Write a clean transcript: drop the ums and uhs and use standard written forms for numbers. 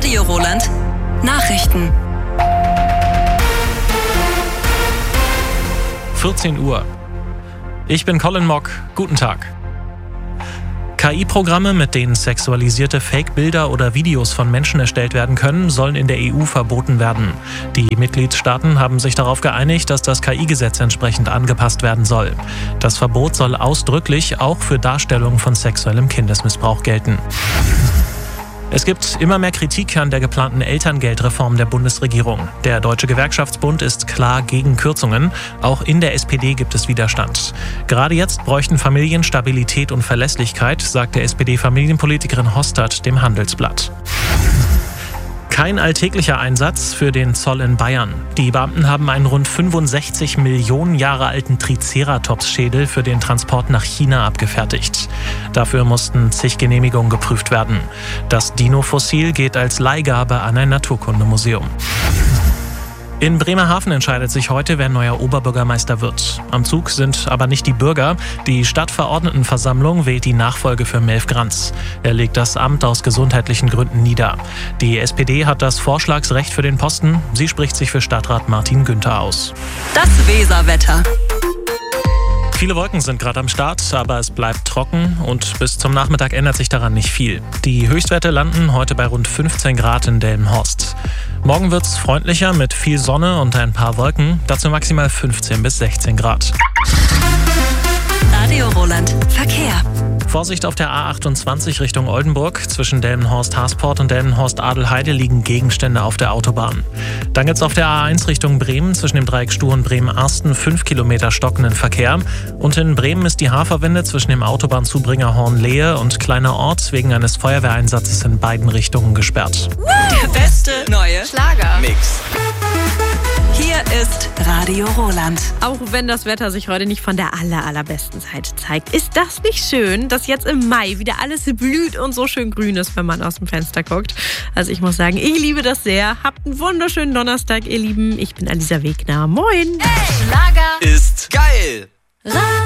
Radio Roland. Nachrichten. 14 Uhr. Ich bin Colin Mock. Guten Tag. KI-Programme, mit denen sexualisierte Fake-Bilder oder Videos von Menschen erstellt werden können, sollen in der EU verboten werden. Die Mitgliedstaaten haben sich darauf geeinigt, dass das KI-Gesetz entsprechend angepasst werden soll. Das Verbot soll ausdrücklich auch für Darstellungen von sexuellem Kindesmissbrauch gelten. Es gibt immer mehr Kritik an der geplanten Elterngeldreform der Bundesregierung. Der Deutsche Gewerkschaftsbund ist klar gegen Kürzungen. Auch in der SPD gibt es Widerstand. Gerade jetzt bräuchten Familien Stabilität und Verlässlichkeit, sagt der SPD-Familienpolitikerin Hostert dem Handelsblatt. Kein alltäglicher Einsatz für den Zoll in Bayern. Die Beamten haben einen rund 65 Millionen Jahre alten Triceratops-Schädel für den Transport nach China abgefertigt. Dafür mussten zig Genehmigungen geprüft werden. Das Dino-Fossil geht als Leihgabe an ein Naturkundemuseum. In Bremerhaven entscheidet sich heute, wer neuer Oberbürgermeister wird. Am Zug sind aber nicht die Bürger. Die Stadtverordnetenversammlung wählt die Nachfolge für Melf Granz. Er legt das Amt aus gesundheitlichen Gründen nieder. Die SPD hat das Vorschlagsrecht für den Posten. Sie spricht sich für Stadtrat Martin Günther aus. Das Weserwetter. Viele Wolken sind gerade am Start, aber es bleibt trocken und bis zum Nachmittag ändert sich daran nicht viel. Die Höchstwerte landen heute bei rund 15 Grad in Delmenhorst. Morgen wird's freundlicher mit viel Sonne und ein paar Wolken, dazu maximal 15 bis 16 Grad. Radio Roland. Verkehr. Vorsicht auf der A28 Richtung Oldenburg. Zwischen Delmenhorst-Hasport und Delmenhorst-Adelheide liegen Gegenstände auf der Autobahn. Dann gibt's auf der A1 Richtung Bremen zwischen dem Dreieck Stuhr und Bremen-Arsten 5 Kilometer stockenden Verkehr. Und in Bremen ist die Haferwende zwischen dem Autobahnzubringer Hornlehe und Kleiner Ort wegen eines Feuerwehreinsatzes in beiden Richtungen gesperrt. Der beste neue Schlager-Mix. Hier ist Radio Roland. Auch wenn das Wetter sich heute nicht von der allerbesten Seite zeigt, ist das nicht schön, dass jetzt im Mai wieder alles blüht und so schön grün ist, wenn man aus dem Fenster guckt. Also ich muss sagen, ich liebe das sehr. Habt einen wunderschönen Donnerstag, ihr Lieben. Ich bin Alisa Wegner. Moin! Hey, Schlager Ist geil!